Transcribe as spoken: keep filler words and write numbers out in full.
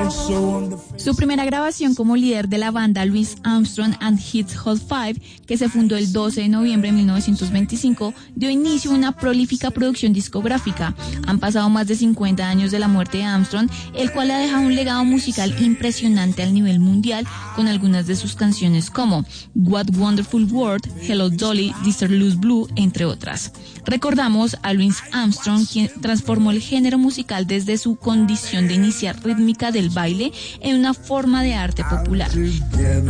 Su primera grabación como líder de la banda Louis Armstrong and His Hot Five, que se fundó el doce de noviembre de mil novecientos veinticinco, dio inicio a una prolífica producción discográfica. Han pasado más de cincuenta años de la muerte de Armstrong, el cual ha dejado un legado musical impresionante al nivel mundial, con algunas de sus canciones como What Wonderful World, Hello Dolly, Mister Loose Blue, entre otras. Recordamos a Louis Armstrong, quien transformó el género musical desde su condición de iniciar rítmica del baile en una forma de arte popular.